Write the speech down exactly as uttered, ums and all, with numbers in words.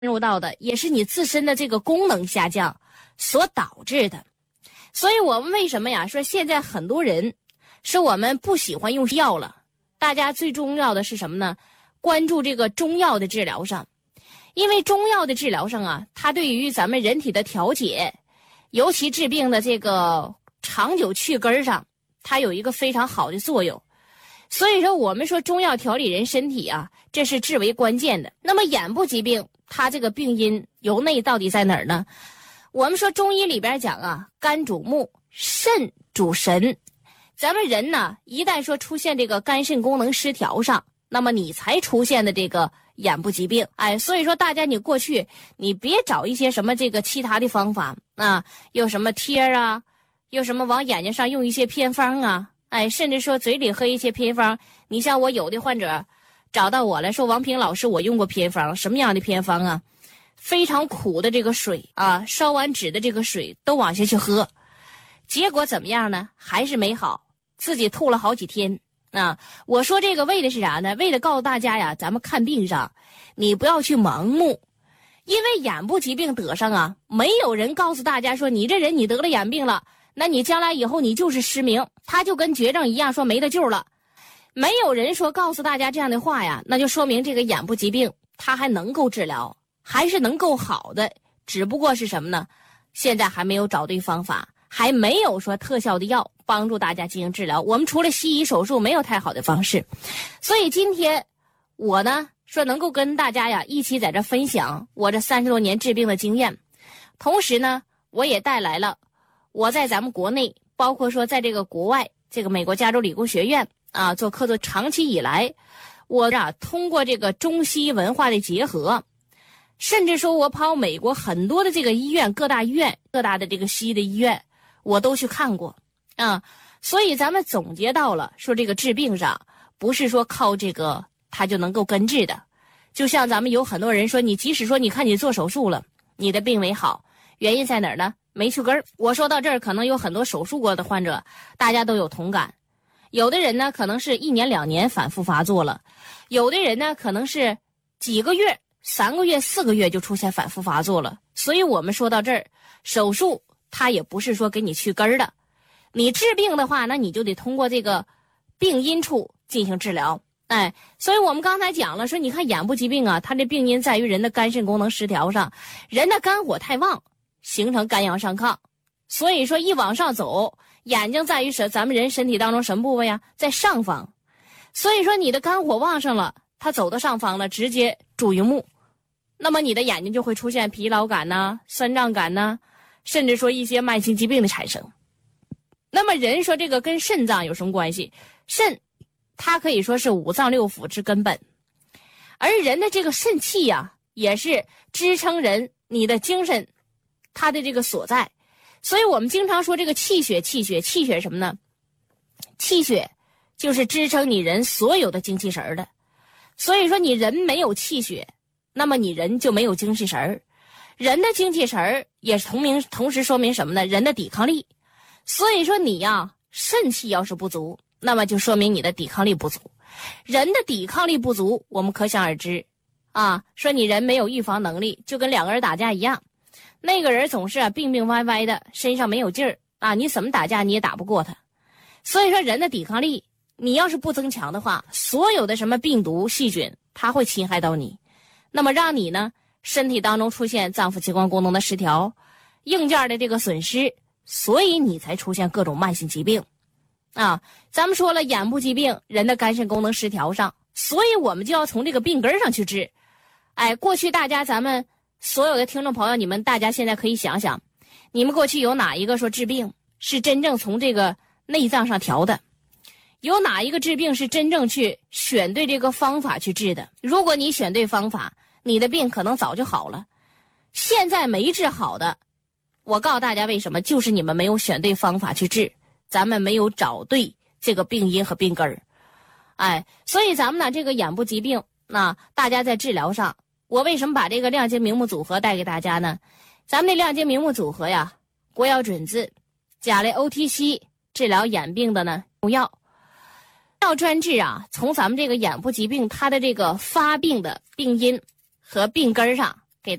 入到的，也是你自身的这个功能下降所导致的。所以我们为什么呀说现在很多人是我们不喜欢用药了，大家最重要的是什么呢？关注这个中药的治疗上。因为中药的治疗上啊，它对于咱们人体的调节，尤其治病的这个长久去根上，它有一个非常好的作用。所以说我们说中药调理人身体啊，这是至为关键的。那么眼部疾病它这个病因由内到底在哪儿呢？我们说中医里边讲啊，肝主目，肾主神。咱们人呢，一旦说出现这个肝肾功能失调上，那么你才出现的这个眼部疾病。哎，所以说大家你过去你别找一些什么这个其他的方法啊，又什么贴啊，又什么往眼睛上用一些偏方啊，哎，甚至说嘴里喝一些偏方。你像我有的患者找到我来说，王平老师我用过偏方，什么样的偏方啊？非常苦的这个水啊，烧完纸的这个水都往下去喝，结果怎么样呢？还是没好，自己吐了好几天啊。我说这个为的是啥呢？为了告诉大家呀，咱们看病上你不要去盲目，因为眼部疾病得上啊，没有人告诉大家说你这人你得了眼病了，那你将来以后你就是失明，他就跟绝症一样，说没得救了。没有人说告诉大家这样的话呀，那就说明这个眼部疾病它还能够治疗，还是能够好的，只不过是什么呢？现在还没有找对方法，还没有说特效的药帮助大家进行治疗。我们除了西医手术没有太好的方式。所以今天我呢说能够跟大家呀一起在这分享我这三十多年治病的经验，同时呢我也带来了我在咱们国内，包括说在这个国外，这个美国加州理工学院啊做客座，长期以来我啊通过这个中西文化的结合，甚至说我跑美国很多的这个医院，各大医院，各大的这个西医的医院我都去看过啊。所以咱们总结到了说这个治病上不是说靠这个它就能够根治的。就像咱们有很多人说，你即使说你看你做手术了，你的病没好，原因在哪儿呢？没去根儿。我说到这儿，可能有很多手术过的患者大家都有同感。有的人呢可能是一年两年反复发作了，有的人呢可能是几个月三个月四个月就出现反复发作了。所以我们说到这儿，手术它也不是说给你去根儿的，你治病的话，那你就得通过这个病因处进行治疗。哎，所以我们刚才讲了说，你看眼部疾病啊，它的病因在于人的肝肾功能失调上，人的肝火太旺，形成肝阳上亢。所以说一往上走，眼睛在于什咱们人身体当中什么部位呀？在上方。所以说你的肝火旺盛了，它走到上方了，直接主于目，那么你的眼睛就会出现疲劳感呐、酸胀感呐，甚至说一些慢性疾病的产生。那么人说这个跟肾脏有什么关系？肾它可以说是五脏六腑之根本，而人的这个肾气呀、啊，也是支撑人你的精神它的这个所在。所以我们经常说这个气血气血气血什么呢？气血就是支撑你人所有的精气神的。所以说你人没有气血，那么你人就没有精气神儿。人的精气神儿也同明同时说明什么呢？人的抵抗力。所以说你呀，肾气要是不足，那么就说明你的抵抗力不足。人的抵抗力不足，我们可想而知啊，说你人没有预防能力，就跟两个人打架一样，那个人总是啊病病歪歪的，身上没有劲儿啊，你怎么打架你也打不过他。所以说人的抵抗力你要是不增强的话，所有的什么病毒细菌它会侵害到你，那么让你呢身体当中出现脏腑器官功能的失调，硬件的这个损失，所以你才出现各种慢性疾病啊。咱们说了眼部疾病，人的肝肾功能失调上，所以我们就要从这个病根上去治。哎，过去大家咱们所有的听众朋友，你们大家现在可以想想，你们过去有哪一个说治病是真正从这个内脏上调的？有哪一个治病是真正去选对这个方法去治的？如果你选对方法，你的病可能早就好了。现在没治好的，我告诉大家为什么，就是你们没有选对方法去治，咱们没有找对这个病因和病根儿。哎，所以咱们呢这个眼部疾病，那大家在治疗上，我为什么把这个亮晶明目组合带给大家呢？咱们那亮晶明目组合呀，国药准字甲类 O T C 治疗眼病的呢用药，药专治啊，从咱们这个眼部疾病它的这个发病的病因和病根上